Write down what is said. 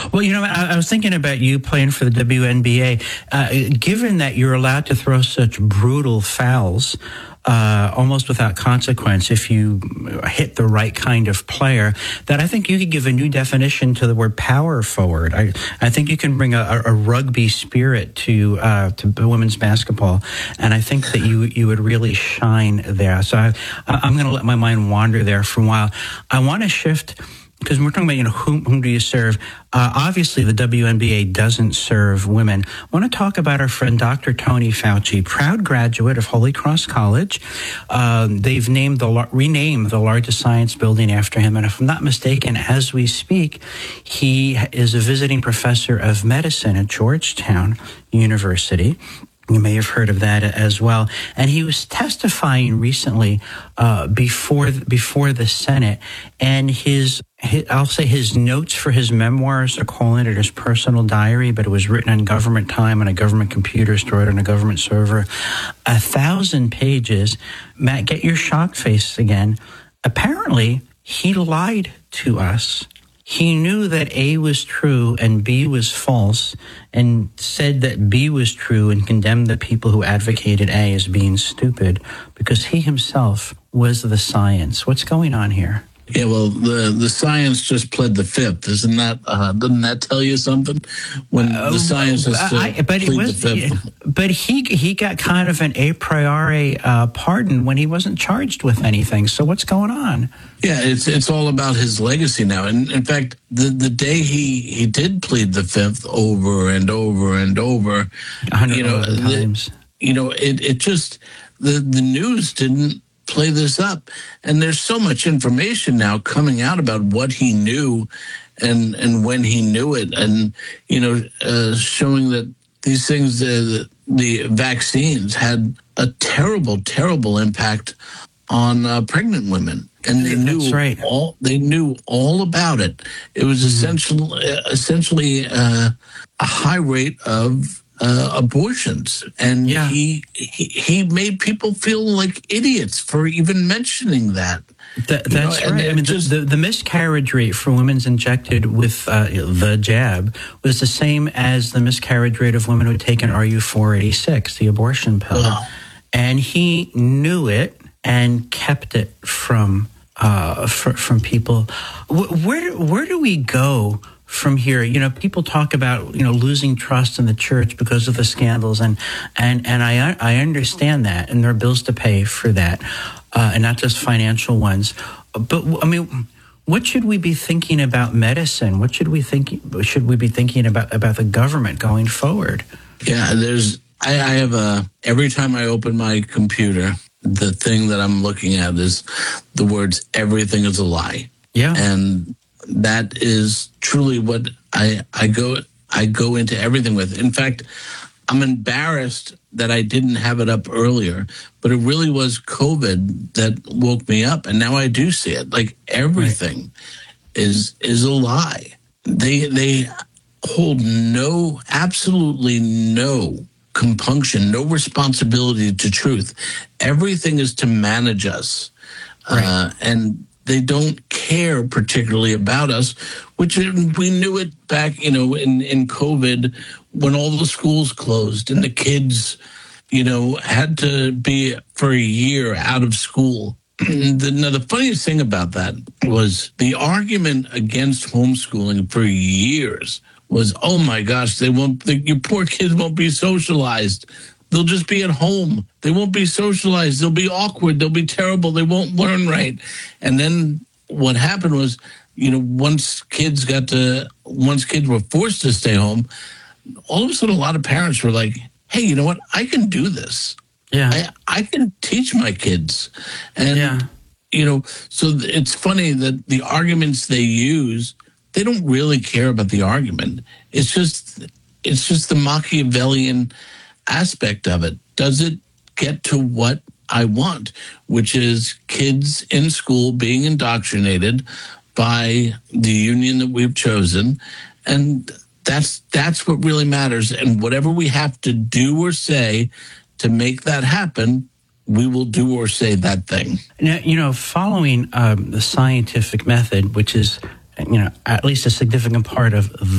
Well, I was thinking about you playing for the WNBA. Given that you're allowed to throw such brutal fouls, almost without consequence if you hit the right kind of player, that I think you could give a new definition to the word power forward. I think you can bring a rugby spirit to women's basketball, and I think that you would really shine there. So I'm going to let my mind wander there for a while. I want to shift, because we're talking about, whom do you serve? Obviously, the WNBA doesn't serve women. I want to talk about our friend Dr. Tony Fauci, proud graduate of Holy Cross College. They've renamed the largest science building after him. And if I'm not mistaken, as we speak, he is a visiting professor of medicine at Georgetown University. You may have heard of that as well. And he was testifying recently before the Senate, and his notes for his memoirs, they're calling it his personal diary, but it was written on government time on a government computer, stored on a government server. 1,000 pages. Matt, get your shocked face again. Apparently, he lied to us. He knew that A was true and B was false, and said that B was true and condemned the people who advocated A as being stupid, because he himself was the science. What's going on here? Yeah, well, the science just pled the fifth. Doesn't that tell you something? When the science has to plead the fifth. But he got kind of an a priori pardon when he wasn't charged with anything. So what's going on? Yeah, it's all about his legacy now. And in fact, the day he did plead the fifth over and over and over, 100 times. It just the news didn't play this up, and there's so much information now coming out about what he knew and when he knew it, and showing that these things, the vaccines had a terrible impact on pregnant women, and they knew all about it. It was essentially a high rate of abortions, and he made people feel like idiots for even mentioning that. That's right. I mean, the miscarriage rate for women injected with the jab was the same as the miscarriage rate of women who had taken RU486, the abortion pill, and he knew it and kept it from people. Where do we go from here? People talk about losing trust in the church because of the scandals, and I understand that, and there are bills to pay for that, and not just financial ones. But I mean, what should we be thinking about medicine? What should we be thinking about the government going forward? Yeah, I have every time I open my computer, the thing that I'm looking at is the words "everything is a lie." Yeah, and that is truly what I go into everything with. In fact, I'm embarrassed that I didn't have it up earlier, but it really was COVID that woke me up, and now I do see it. Like, everything is a lie. They hold absolutely no compunction, no responsibility to truth. Everything is to manage us, and they don't care particularly about us, which we knew it back, in COVID, when all the schools closed and the kids, had to be for a year out of school. Now, the funniest thing about that was the argument against homeschooling for years was, oh my gosh, your poor kids won't be socialized. They'll just be at home. They won't be socialized. They'll be awkward. They'll be terrible. They won't learn right. And then what happened was, once kids were forced to stay home, all of a sudden a lot of parents were like, hey, you know what? I can do this. Yeah. I can teach my kids. And, so it's funny that the arguments they use, they don't really care about the argument. It's just the Machiavellian aspect of it. Does it get to what I want, which is kids in school being indoctrinated by the union that we've chosen? And that's what really matters. And whatever we have to do or say to make that happen, we will do or say that thing. Now, following the scientific method, which is, at least a significant part of